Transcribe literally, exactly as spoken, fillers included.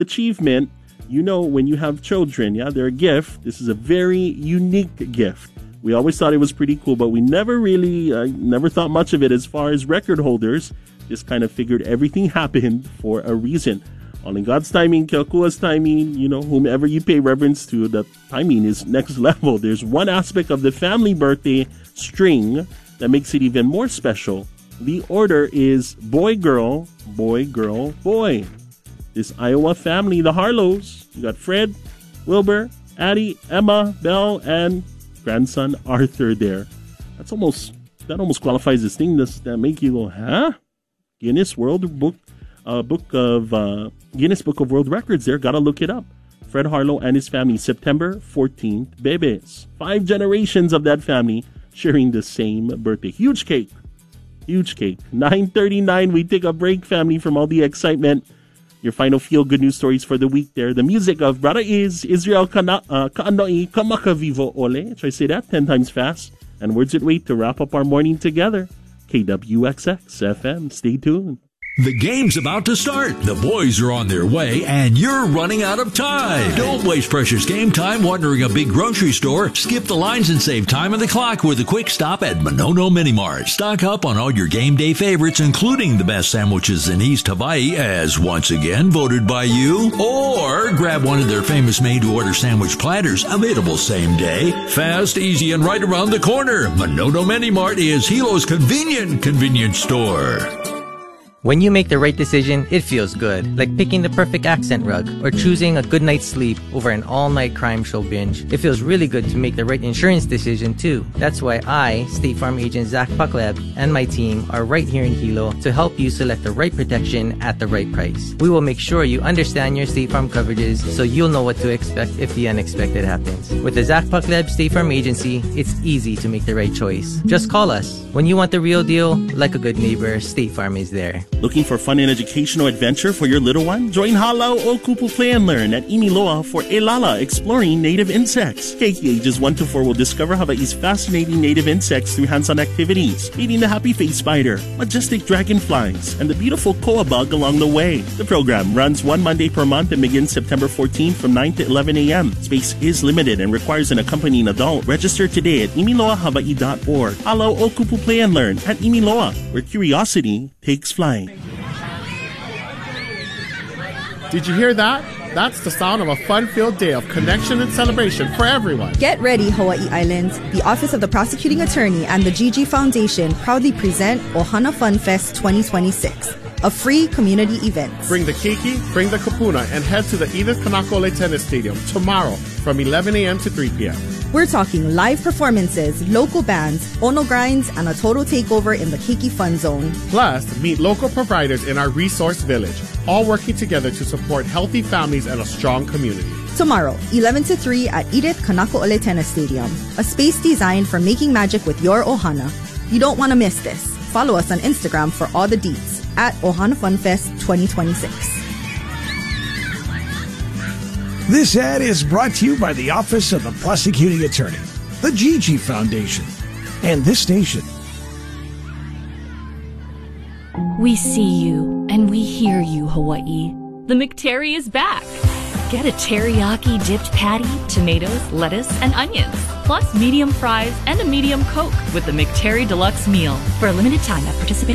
achievement. You know, when you have children, yeah, they're a gift. This is a very unique gift. We always thought it was pretty cool, but we never really, uh, never thought much of it as far as record holders. Just kind of figured everything happened for a reason. All in God's timing, Kelkua's timing, you know, whomever you pay reverence to, the timing is next level. There's one aspect of the family birthday string that makes it even more special. The order is boy, girl, boy, girl, boy. This Iowa family, the Harlows, you got Fred, Wilbur, Addie, Emma, Belle, and grandson Arthur there. That's almost, that almost qualifies as thing that, that make you go, huh? Guinness World Book, uh, Book of, uh, Guinness Book of World Records there. Gotta look it up. Fred Harlow and his family, September fourteenth, bebes. Five generations of that family sharing the same birthday. Huge cake. Huge cake. nine thirty-nine, we take a break, family, from all the excitement. Your final feel-good news stories for the week there. The music of Brother Is, Israel Kana, uh, Kaanoi, Kamaka Vivo Ole. Try to say that ten times fast. And words that wait to wrap up our morning together. K W X X F M. Stay tuned. The game's about to start. The boys are on their way, and you're running out of time. Don't waste precious game time wandering a big grocery store. Skip the lines and save time on the clock with a quick stop at Monono Mini Mart. Stock up on all your game day favorites, including the best sandwiches in East Hawaii, as once again voted by you. Or grab one of their famous made-to-order sandwich platters, available same day. Fast, easy, and right around the corner. Monono Mini Mart is Hilo's convenient convenience store. When you make the right decision, it feels good. Like picking the perfect accent rug or choosing a good night's sleep over an all-night crime show binge. It feels really good to make the right insurance decision too. That's why I, State Farm agent Zach Puckleb, and my team are right here in Hilo to help you select the right protection at the right price. We will make sure you understand your State Farm coverages so you'll know what to expect if the unexpected happens. With the Zach Puckleb State Farm agency, it's easy to make the right choice. Just call us. When you want the real deal, like a good neighbor, State Farm is there. Looking for fun and educational adventure for your little one? Join Halau o Kupu Play and Learn at Imiloa for Elala, Exploring Native Insects. Keiki ages one to four will discover Hawaii's fascinating native insects through hands-on activities, meeting the happy face spider, majestic dragonflies, and the beautiful koa bug along the way. The program runs one Monday per month and begins September fourteenth from nine to eleven a.m. Space is limited and requires an accompanying adult. Register today at imiloa hawaii dot org. Halau o Kupu Play and Learn at Imiloa, where curiosity takes flight. Did you hear that? That's the sound of a fun-filled day of connection and celebration for everyone. Get ready, Hawaii Islands. The Office of the Prosecuting Attorney and the G G Foundation proudly present Ohana Fun Fest twenty twenty-six, a free community event. Bring the keiki, bring the kapuna, and head to the Edith Kanakole Tennis Stadium tomorrow from eleven a.m. to three p.m. We're talking live performances, local bands, Ono grinds, and a total takeover in the Keiki Fun Zone. Plus, meet local providers in our resource village, all working together to support healthy families and a strong community. Tomorrow, eleven to three at Edith Kanakole Tennis Stadium, a space designed for making magic with your Ohana. You don't want to miss this. Follow us on Instagram for all the deets at Ohana Fun Fest twenty twenty-six. This ad is brought to you by the Office of the Prosecuting Attorney, the G G Foundation, and this station. We see you and we hear you, Hawaii. The McTerry is back. Get a teriyaki dipped patty, tomatoes, lettuce, and onions, plus medium fries and a medium Coke with the McTerry Deluxe meal. For a limited time at participating